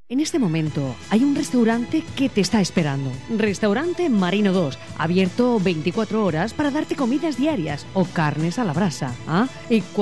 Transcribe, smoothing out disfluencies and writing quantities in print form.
En este momento hay un restaurante que te está esperando. Restaurante Marino 2, abierto 24 horas para darte comidas diarias o carnes a la brasa. ¿Ah? Y